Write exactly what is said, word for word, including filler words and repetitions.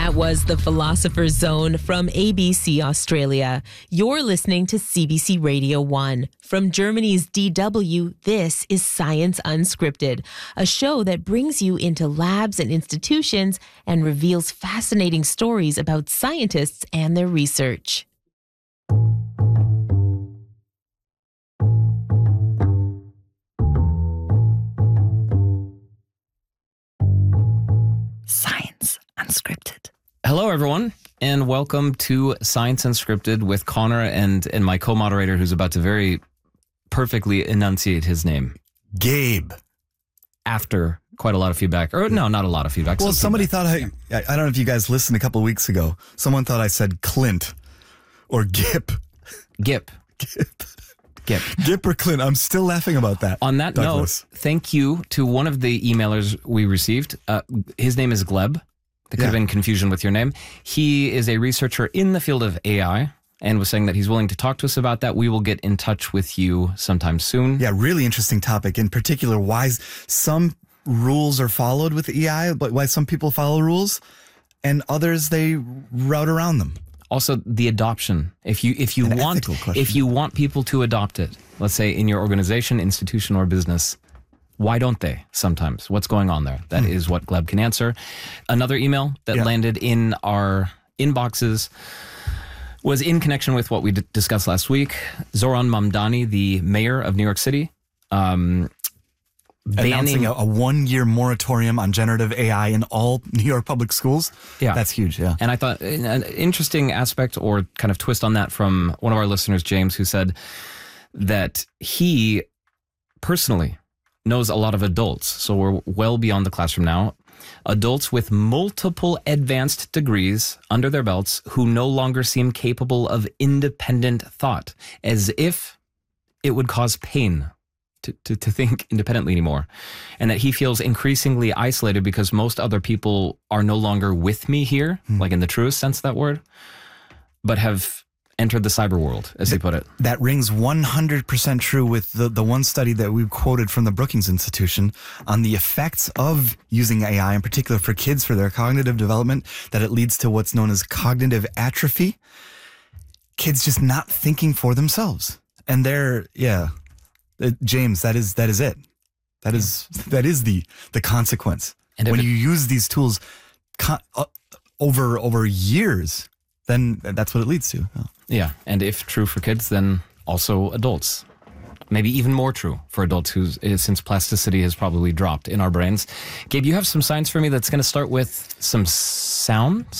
That was The Philosopher's Zone from A B C Australia. You're listening to C B C Radio one. From Germany's D W, this is Science Unscripted, a show that brings you into labs and institutions and reveals fascinating stories about scientists and their research. Science Unscripted. Hello, everyone, and welcome to Science Unscripted with Connor and, and my co-moderator, who's about to very perfectly enunciate his name. Gabe. After quite a lot of feedback. Or no, not a lot of feedback. Well, somebody feedback. thought I, I don't know if you guys listened a couple of weeks ago. Someone thought I said Clint or Gip. Gip. Gip. Gip. Gip or Clint. I'm still laughing about that. On that Douglas. note, thank you to one of the emailers we received. Uh, his name is Gleb. There could Yeah. have been confusion with your name. He is a researcher in the field of A I and was saying that he's willing to talk to us about that. We will get in touch with you sometime soon. Yeah, really interesting topic. In particular, why some rules are followed with A I, but why some people follow rules and others, they route around them. Also, the adoption. If you if you An want ethical question. if you want people to adopt it, let's say in your organization, institution, or business, why don't they sometimes? What's going on there? That is what Gleb can answer. Another email that Yeah. landed in our inboxes was in connection with what we d- discussed last week. Zoran Mamdani, the mayor of New York City, um, Announcing banning a, a one-year moratorium on generative A I in all New York public schools. Yeah. That's huge, yeah. And I thought an an interesting aspect or kind of twist on that from one of our listeners, James, who said that he personally knows a lot of adults. So we're well beyond the classroom now. Adults with multiple advanced degrees under their belts who no longer seem capable of independent thought, as if it would cause pain to, to, to think independently anymore. And that he feels increasingly isolated because most other people are no longer with me here, like in the truest sense of that word, but have entered the cyber world, as he put it. That rings one hundred percent true with the, the one study that we quoted from the Brookings Institution on the effects of using A I, in particular for kids, for their cognitive development, that it leads to what's known as cognitive atrophy. Kids just not thinking for themselves. And they're, yeah, Uh, James, that is that is it. That is that is the the consequence. And if when it- you use these tools co- uh, over over years, then that's what it leads to. Yeah. Yeah, and if true for kids, then also adults. Maybe even more true for adults, who's, since plasticity has probably dropped in our brains. Gabe, you have some science for me that's going to start with some sound.